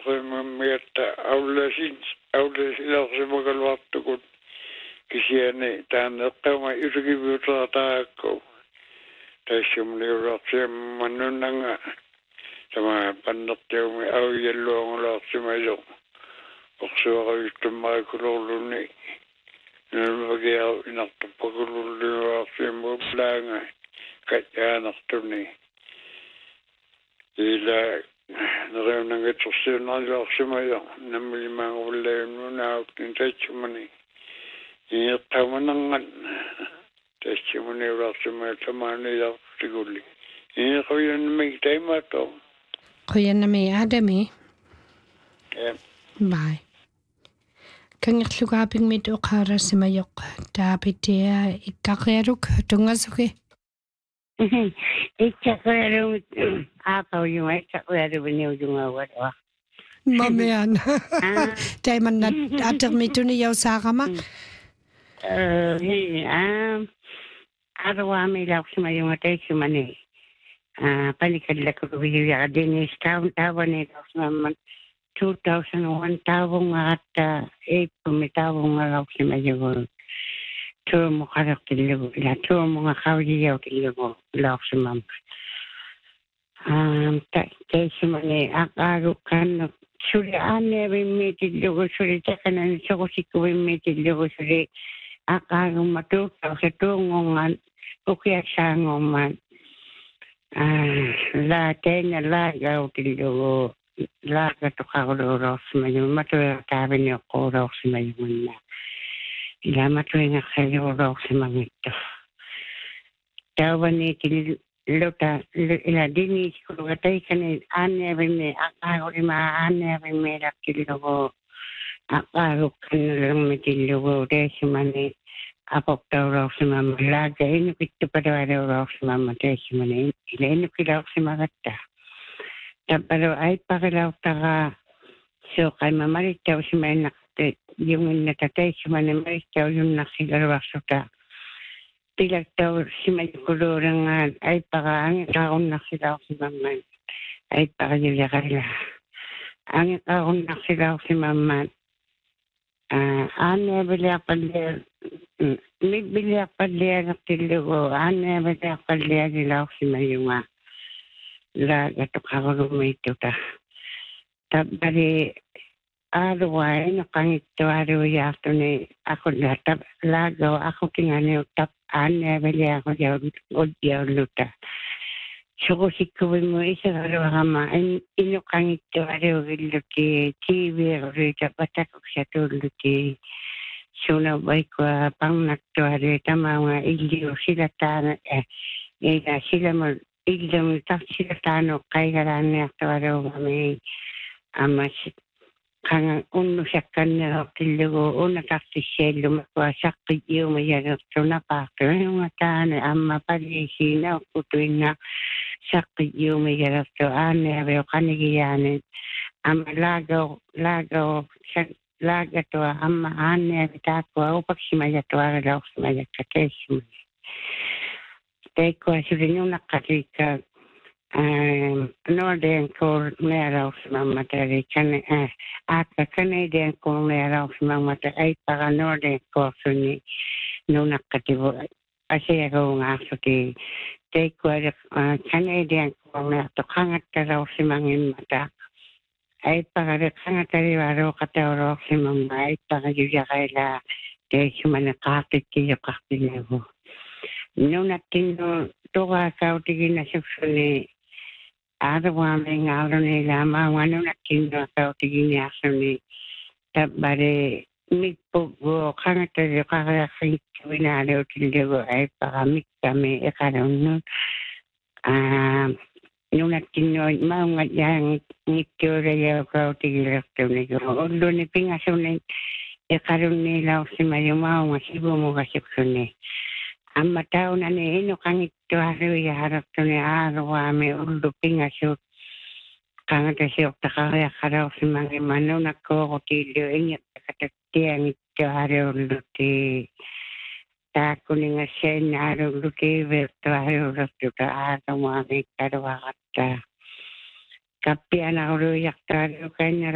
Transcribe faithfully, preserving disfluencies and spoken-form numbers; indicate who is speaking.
Speaker 1: memeta aulasin aulasilaq simagalvartukut kisiani taanneqqama yurgibutra taakku taissumniuraqsiam mannunanga sama pannertiumi auyalluangulaarsimayo oqsuaqavittummaakuluorluni nalmagia inartuppakululluarsimuplaanga katjaanartuni ila nreunangatorsiunarluarsimayo namilimaangullayunnunaaqtin taitsumani iiqqamanangan taitsumaniuraqsimaa tamaanilartigulli iiquyannamik taimato
Speaker 2: quyannami aadami
Speaker 1: ja
Speaker 2: bye kangerlugaapingmit uqaarasimayoq taapitia ikkaqriaruk tungasuki
Speaker 3: ikkaqriaruk aaqaujunga ikkaqriaruviniujungaawatwa
Speaker 2: mamian taimannat atermituni yausaqama
Speaker 3: eh ah arwami lauksimayunga taitsumani ah panikadlakuviya denis taun tawani lausmaman two thousand one tawunga atta eight tawunga lauksimayunga tumu qaraktillugu ila tumu qawjiyawtillugu lauksimam um taitsumani aqarukan suri ane bimmitillugu suri takanan sokosikku bimmitillugu suri aqarumatu tawsatungongan ukiasangoman ah la tena la gautillugu la katuqarulurorsimayun matuertaavini oqquurorsimayunna ila matuingaqqaluurorsimangittu tawani til luta ila dinis kulugataikani aaneavimi aqaarulima aaneavimi lakkillugu aqaarukkannermitillugu teesumani apoktaurorsimamma laaga inukittupadualuurorsimamma teesumani ila inukilorsimagatta tappalu aipparilaurtara suuqaima marittausimainaqti junginnata teesumani marittaujunnaqigaluarsuta pilaktau simayukuluurangaan aippara angiqarunnarsilaorsimamman aipparijuliaqarila angiqarunnarsilaorsimamman aaneaviliaqallia mibbiliaqallialertillugu aaneaviliaqalliagilaorsimayunga la gatuqarulumiittuta tabbari aaluwain qangittualuiyaartuni akulla tab laagao akutinganiu tap aaneaviliaqulluta sugusikkuvimu isagaluarama inu qangittualuugilluti tiiviiruita patakuksatulluti suna vaikua pannaktualu tamaunga illiu silataana ila silamu illiu tarsilataanu qaigalaanniartualuugami amas qanga unnusakkannerortillugu unatartissiallumakua saqqiyuumayalertunaqaartuunga taana amma palisiinaukkutuinna saqqiyuumayalertu aaneaveu qanigiyaani amma laagao laagao laagatua amma aaneavi taakkua upaksimayatuaralaorsimajakka teessumani teikkua sulinunaqqatiikka Northern Cornerausmamma tari kan akka Canadian Cornerausmamma ai para Northern Corsuni nunakkativu asiaruungaarsuti teikkua Canadian Corneratu qangattaraursimangimmata ai para qangatarivaruuqataurorsimamma ai para yuyaqaila teissumani qaaqikkiyoqartillugu nunakkinnu tuqaakautigina suksuni arwaamingaaluni laamaanganunakkinnu akautiginiarsuni tabbari mikpugu qangatariqariaqqinkkivinaaleutillugu aipaqa mikkami iqalunnu nunakkinnu maungat yaangittuurayaukautigillertunigu ulluni pingasuni iqalunniilausimayu maunga sibumugasipsuni amma taunani inu qangittualuiyaarartuni aaruwaami ullu pingasut qangatasiuqtaqariaqqarausimangimma nunakkuuqutillu ingiqqakatattiangittualuulluti taakkuningassainnaalulluti virtualuullertuta aaruwaami karuaqatta kappianaquluyaqtaaluukainna